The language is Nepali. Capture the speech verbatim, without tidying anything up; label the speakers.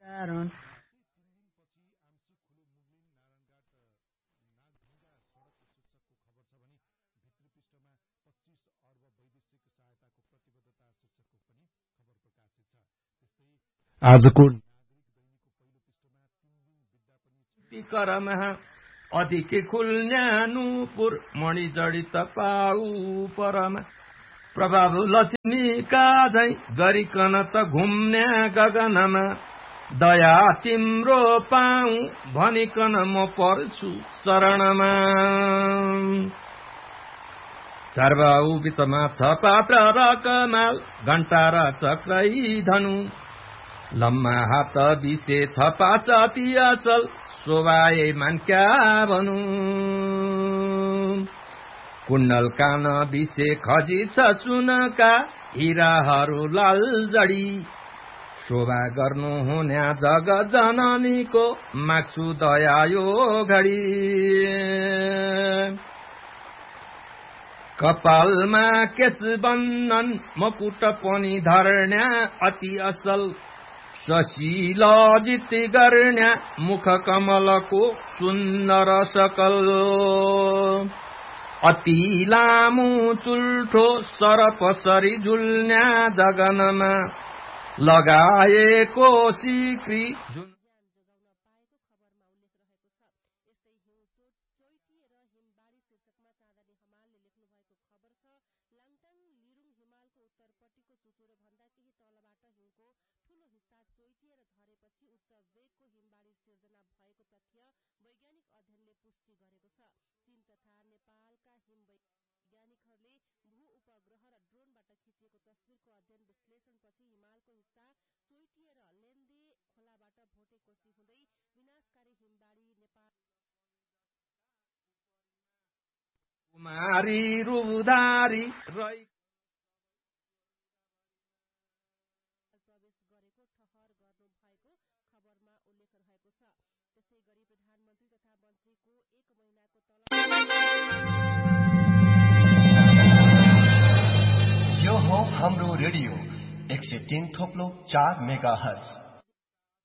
Speaker 1: आजको
Speaker 2: करमहा अधिके खुल्न्यानुपुर मणि जडित पाउ परमा प्रभाव लक्ष्मी काझै गरिकन त घुम्न्या गगनमा दया तिम्रो पाऊ भनिकन म पर्छु शरणमा चारबाउ बिचमा छ पात्र र कमाल घण्टा र चक्रै धनु लम्मा हात बिसे छ पाँच पियाचल शोभाए मान्क्या भनु कुण्डल कान बिसे खजी छ सुनका हिराहरू लाल जडी शोभा गर्नु हुन्या जग जननीको माग्छु दया यो घडी कपालमा केश बन्धन मुकुट पनि धर्ण्या अति असल सशीलजित गर्ण्या मुख कमलको सुन्दर सकल अति लामो चुल्ठो सरपसरी झुल्न्या जगनमा लगाएको सिक्री जुन कुमारी रुधारी रही
Speaker 3: यो हो हाम्रो रेडियो एक सय तीन थोप्लो चार मेगा हर्ज